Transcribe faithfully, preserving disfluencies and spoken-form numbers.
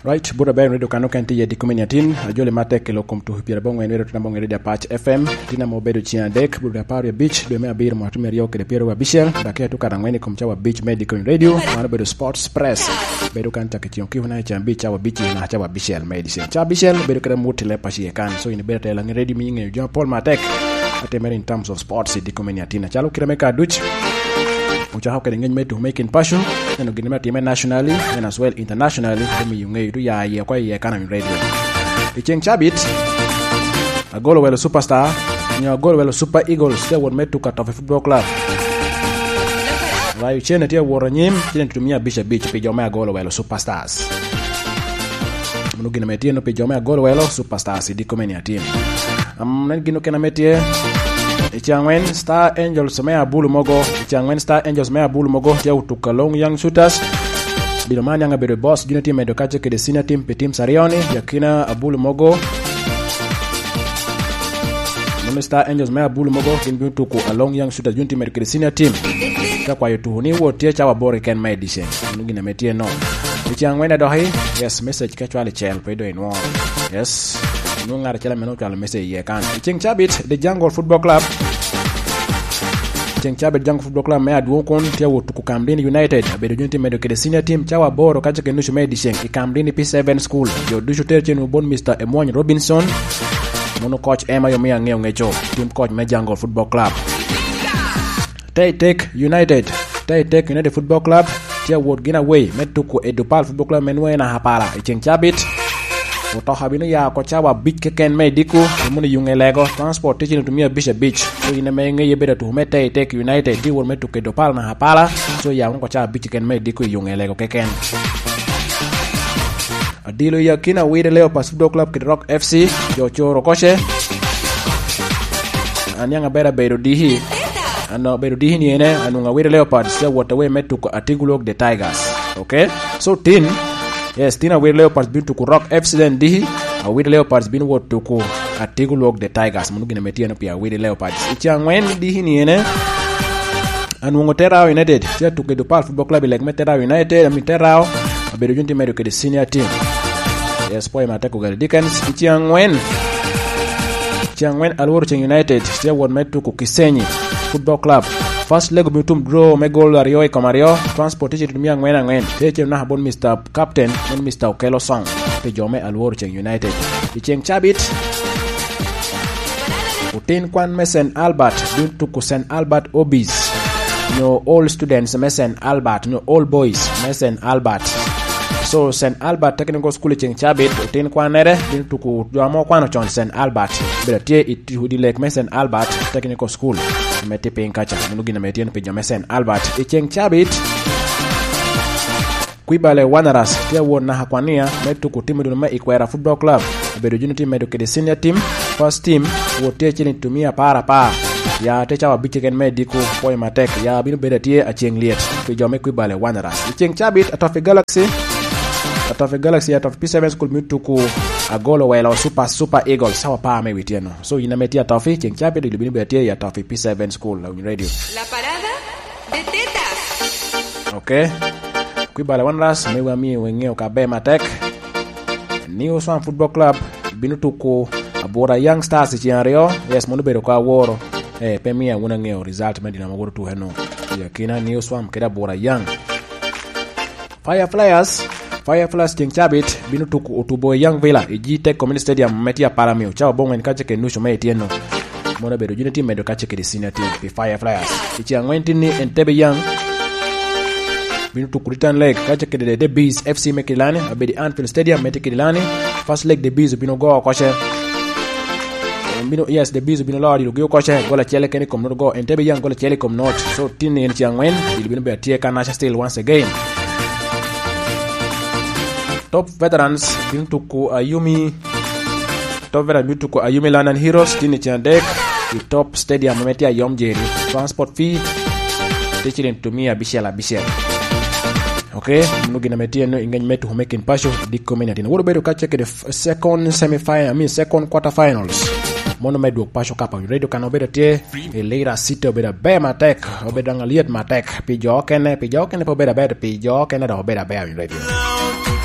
Right, Buddha Bay Radio Kano Kanti ya Dikumeniatin, Ajole Matek Lokum to Pierbong and Radio Namong Radio Patch F M, Tina Mobedo Chian Deck, Buddha Paria Beach, the Mea Beer Martumerio, the Piero Bishel, Bakia to Karangwani Kumchawa Beach Medical Radio, Manabedo Sports Press, Bedukan Takition Kivana and Beach our beach in Hachawa Bishel Medicine. Chabishel, Bedukara Mutile Pashiakan, so in the better lang ready meaning John Paul Matek, at in terms of sports, Dikumeniatina, Chalo Kirameka Dutch. Which are how can engagement to make in passion and to get nationally and as well internationally. You may do ya economy radio. The Cheng Chabit, a goal well superstar, and your goal well super Eagles, they were made to cut off a football club. Why you chain it here, Warren, to me a Bishop Beach, Pijoma goal well superstars. Munugina Metino, Pijoma goal well superstars, the Comenia team. I'm not going to Metia. Ichangwen Star Angels mea bulu mogo Ichangwen Star Angels mea bulu mogo Tia utukalong young shooters Bilomani anga bere boss Junior team edokache ke de senior team Pe team Sarioni Yakina abulu mogo Mune Star Angels mea bulu mogo Kinbi utuku along young shooters Junior team edokache de senior team Kwa yutuhuni uo tia chawa bori ken maedishe Nugi na metie no Ichangwen adohi Yes message kachwali chel Pedo inwa Yes Nungar chala meno chala message ye kan Cheng Chabit the Jungle Football Club Cheng Chabit Jungle Football Club mea duokon tia wotuku Kamlini United abedo junti medo kede senior team chawa boro kacha ke nushu medi sheng Kamlini P seven school yo dushu terchen ubon Mister Emwany Robinson mono coach Emma Yomia ngeo ngecho team coach me Jungle Football Club Tay Tek United Tay Tek United Football Club tia wot gina way metuku Edupal Football Club menwe na hapala Cheng Chabit Uto habino ya kochawa beach keken me diku Muni yunge lego transport teaching to me a Bishop Beach So ina me nge yebeda to humete Take United di wol metu ke dopal na hapala So ya unko chawa beach keken me diku yunge lego keken Adilo ya kina wide leo pas football club Kid Rock F C Yo choro koshe Anyanga beda bedo dihi Ano bedo dihi ni ene Anunga wide leo pas Se watawe metu ko Atigulog the Tigers Okay So tin Yes, Tina Wade Leopards been to Rock F C then Dihi. A Wade Leopards been what to ko Atigulog the Tigers. Munugina Metia Pia Wade Leopards. Ichang when Dihi Niene and Wongotera United. Tia to get the Pal Football Club like Metera United and Metera. A Bedunti Medical the senior team. Yes, Poy Matako Dickens. Ichang when Ichang when Alworching United. Tia what met to Kisenyi Football Club. First leg mutum draw megol Rio Comario transportation to Miang Wen Wen. Teche na bon Mister Captain and Mister Okelo Song. Pejome Alworching United. Icheng Chabit. Utin Kwan Mesen Albert due to Kusen Albert Obis. No all students Mesen Albert, no all boys Mesen Albert. So Saint Albert Technical School Cheng Chabit Utin Kwan Nere due to ku Joamo Kwano Chon Saint Albert. Betie it hudi like Mesen Albert Technical School. Metepe nkacha Munugina Metian Pejame Saint Albert Icheng Chabit Kwibale Wanderers tia wona hakwania metu kutimu dunuma Ikwera Football Club abedo unity medo kede senior team first team wote chini tumia para pa ya techa wa bichiken medico Poy Matek ya binu bedatie Acheng Liet Pejame Kwibale Wanderers Icheng Chabit Atofe Galaxy Atofe Galaxy Atofe P seven school mutuku Agolo wela super super Eagles sawa pa me witieno so inametia Atofe Cheng Chabit ilibinu bedatie ya Atofe P seven school on radio La parada de tetas. Okay Kwibale Wanderers mewa mi wengeo kabe Matek New Swan Football Club binutuku abora Young Stars chiario yes monubero kwa woro eh pemia una ngeo result medina magoro tu heno yakina New Swan keda bora Young Fireflies Fireflies Cheng Chabit binutuku utubo Young Villa Ejite Community Stadium metia paramio chao bongo nikache ke nusho metieno mona bedo unity medo kache ke senior team Fireflies ichiangwentini Entebbe Young Binutuku return leg kache ke de Bees F C Mekilani abedi Anfield Stadium metikilani first leg the Bees bino go koshe bino yes the Bees bino lord go koshe gola chele keni kom no go Entebbe Young gola chele kom not so tin en chiangwen bino be tie kanasha still once again Top veterans binutuku Ayumi Top veterans binutuku Ayumi London Heroes tini chandek the top stadium metia Yomjeri transport fee techiren tumia bishela bishela Okay, Munugina Metiano engagement to make in Pasho Dikumeniatin. What about to check the second semi final, I mean second quarter finals. Monomedu Pasho Kappa. Radio can obey the tea, a later city obey the bear matek, obey the Liet matek, Pijok and Pijok and obey the bear, Pijok and obey the bear in radio.